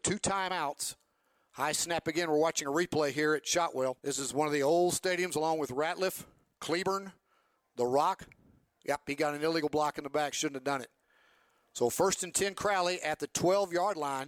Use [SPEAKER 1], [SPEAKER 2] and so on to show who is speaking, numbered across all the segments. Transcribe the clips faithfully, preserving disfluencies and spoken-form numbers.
[SPEAKER 1] two timeouts. High snap again. We're watching a replay here at Shotwell. This is one of the old stadiums along with Ratliff, Cleburne, The Rock. Yep, he got an illegal block in the back. Shouldn't have done it. So first and ten, Crowley at the twelve-yard line.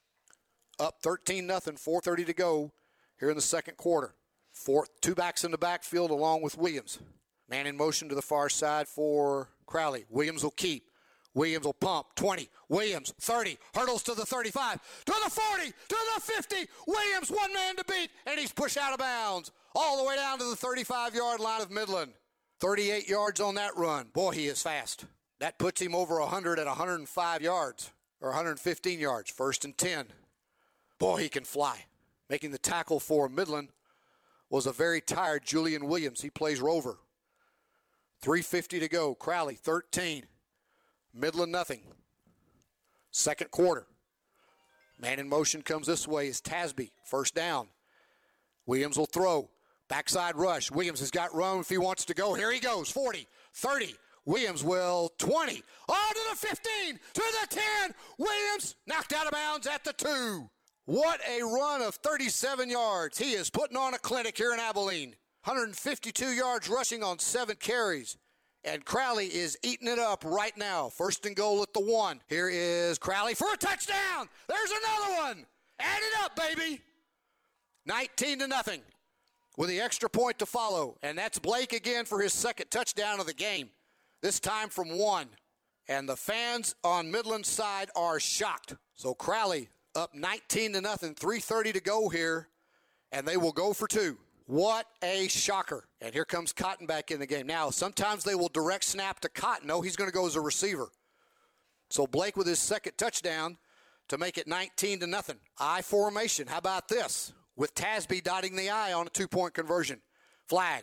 [SPEAKER 1] Up thirteen nothing, four thirty to go here in the second quarter. Four, two backs in the backfield along with Williams. Man in motion to the far side for Crowley. Williams will keep. Williams will pump. twenty. Williams, thirty. Hurdles to the thirty-five. To the forty. To the fifty. Williams, one man to beat. And he's pushed out of bounds. All the way down to the thirty-five-yard line of Midland. thirty-eight yards on that run. Boy, he is fast. That puts him over one hundred at one hundred five yards. Or one hundred fifteen yards. First and ten. Boy, he can fly. Making the tackle for Midland was a very tired Julian Williams. He plays Rover. three fifty to go. Crowley, thirteen. Midland, nothing. Second quarter. Man in motion comes this way is Tasby. First down. Williams will throw. Backside rush. Williams has got room if he wants to go. Here he goes. forty, thirty. Williams will twenty. On to the fifteen. To the ten. Williams knocked out of bounds at the two. What a run of thirty-seven yards. He is putting on a clinic here in Abilene. one hundred fifty-two yards rushing on seven carries. And Crowley is eating it up right now. First and goal at the one. Here is Crowley for a touchdown. There's another one. Add it up, baby. nineteen to nothing with the extra point to follow. And that's Blake again for his second touchdown of the game. This time from one. And the fans on Midland's side are shocked. So Crowley up nineteen to nothing. three thirty to go here. And they will go for two. What a shocker. And here comes Cotton back in the game. Now, sometimes they will direct snap to Cotton. No, he's going to go as a receiver. So Blake with his second touchdown to make it nineteen to nothing. I formation. How about this? With Tasby dotting the I on a two-point conversion. Flag.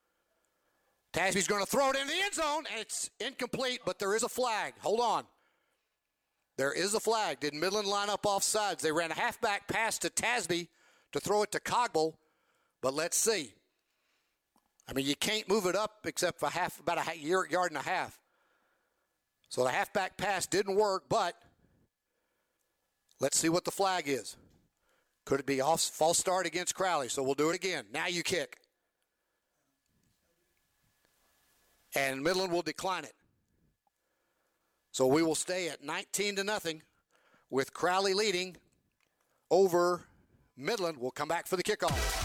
[SPEAKER 1] Tasby's going to throw it in the end zone, and it's incomplete, but there is a flag. Hold on. There is a flag. Did Midland line up off sides? They ran a halfback pass to Tasby to throw it to Cogble. But let's see. I mean, you can't move it up except for half, about a yard and a half. So the halfback pass didn't work, but let's see what the flag is. Could it be off, false start against Crowley? So we'll do it again. Now you kick. And Midland will decline it. So we will stay at nineteen to nothing with Crowley leading over Midland. We'll come back for the kickoff.